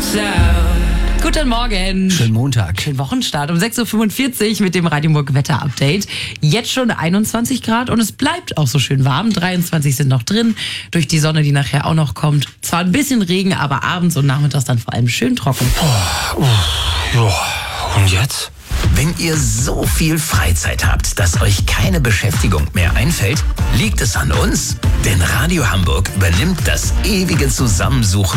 Guten Morgen. Schönen Montag. Schönen Wochenstart um 6.45 Uhr mit dem Radio Hamburg Wetter-Update. Jetzt schon 21 Grad und es bleibt auch so schön warm. 23 sind noch drin. Durch die Sonne, die nachher auch noch kommt. Zwar ein bisschen Regen, aber abends und nachmittags dann vor allem schön trocken. Und jetzt? Wenn ihr so viel Freizeit habt, dass euch keine Beschäftigung mehr einfällt, liegt es an uns. Denn Radio Hamburg übernimmt das ewige Zusammensuchen